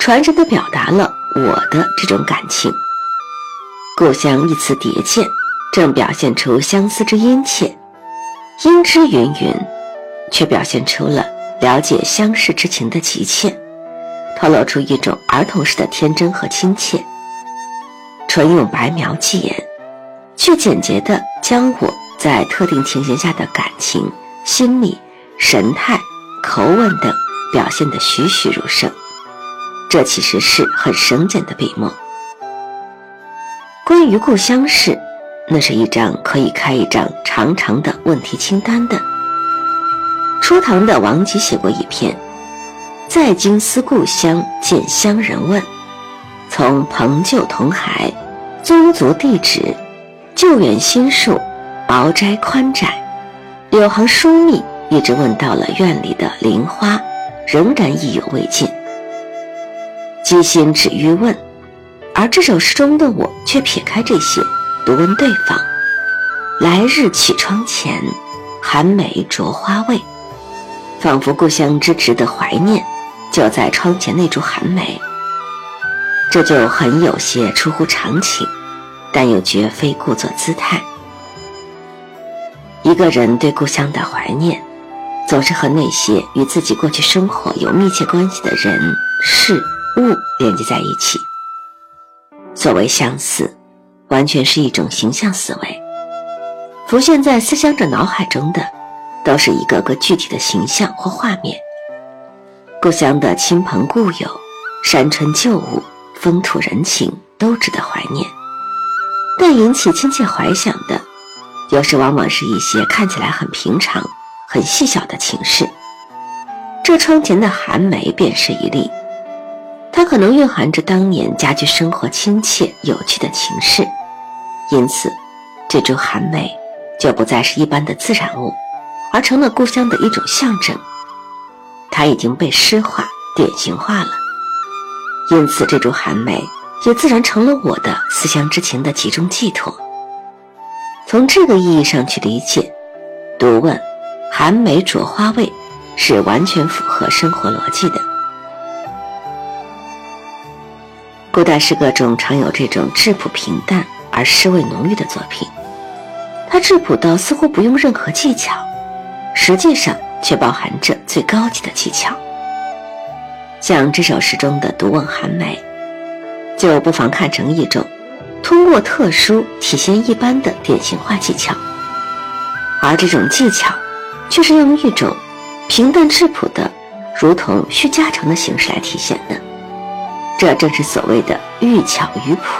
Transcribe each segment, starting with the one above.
传神地表达了我的这种感情。故乡一词叠见，正表现出相思之殷切，因之云云，却表现出了了解相识之情的急切，透露出一种儿童式的天真和亲切。纯用白描记言，却简洁地将我在特定情形下的感情、心理、神态、口吻等表现得栩栩如生，这其实是很省简的笔墨。关于故乡事，那是一张可以开一张长长的问题清单的。初唐的王吉写过一篇《在京思故乡见乡人问》，从朋旧同孩、宗族地址、旧远新树、薄斋宽窄，柳行疏密，一直问到了院里的林花，仍然意犹未尽。机心止于问，而这首诗中的我却撇开这些，独问对方：来日绮窗前，寒梅着花未？仿佛故乡之值得怀念，就在窗前那株寒梅。这就很有些出乎常情，但又绝非故作姿态。一个人对故乡的怀念，总是和那些与自己过去生活有密切关系的人、事、物连接在一起。所谓相似，完全是一种形象思维，浮现在思想者脑海中的都是一个个具体的形象或画面。故乡的亲朋故友、山川旧物、风土人情都值得怀念，但引起亲切怀想的有时往往是一些看起来很平常、很细小的情事。这窗前的寒梅便是一例，它可能蕴含着当年家居生活亲切有趣的情事，因此这株寒梅就不再是一般的自然物，而成了故乡的一种象征。它已经被诗化、典型化了，因此这株寒梅也自然成了我的思乡之情的集中寄托。从这个意义上去理解，读问寒梅着花未是完全符合生活逻辑的。古代诗歌中常有这种质朴平淡而诗味浓郁的作品，它质朴到似乎不用任何技巧，实际上却包含着最高级的技巧。像这首诗中的读问寒梅，就不妨看成一种通过特殊体现一般的典型化技巧，而这种技巧却是用一种平淡质朴的如同虚加成的形式来体现的，这正是所谓的寓巧于朴。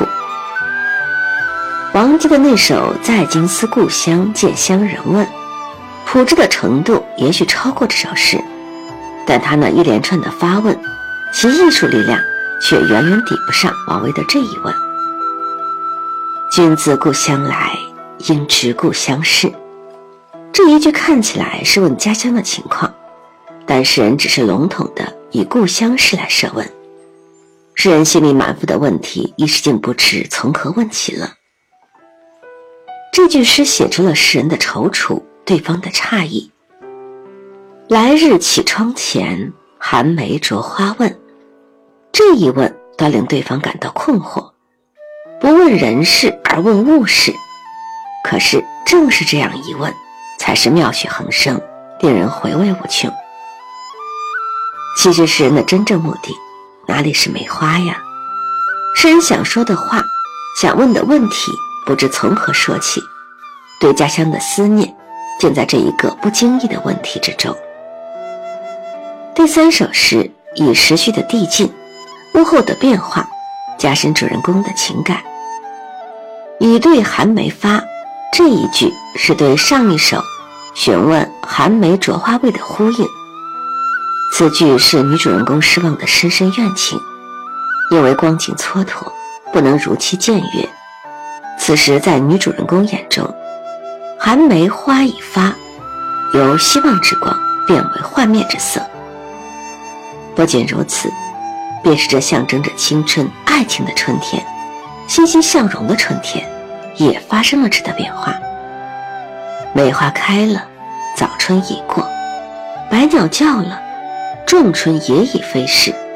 王吉的那首《在京思故乡见乡人问》，朴质的程度也许超过这首诗，但他那一连串的发问，其艺术力量却远远抵不上王维的这一问：君自故乡来，应知故乡事。这一句看起来是问家乡的情况，但诗人只是笼统的以故乡事来设问，诗人心里满腹的问题一时竟不知从何问起了。这句诗写出了诗人的踌躇，对方的诧异。来日绮窗前，寒梅着花问，这一问倒令对方感到困惑，不问人事而问物事。可是正是这样一问，才是妙趣横生，令人回味无穷。其实诗人的真正目的哪里是梅花呀？诗人想说的话，想问的问题，不知从何说起，对家乡的思念竟在这一个不经意的问题之中。第三首诗以时序的递进、屋后的变化，加深主人公的情感。以对寒梅发，这一句是对上一首询问寒梅着花未的呼应。此句是女主人公失望的深深怨情，因为光景蹉跎，不能如期见月。此时在女主人公眼中，寒梅花已发，由希望之光变为幻灭之色。不仅如此，便是这象征着青春爱情的春天，欣欣向荣的春天，也发生了质的变化。梅花开了，早春已过，百鸟叫了，仲春也已飞逝。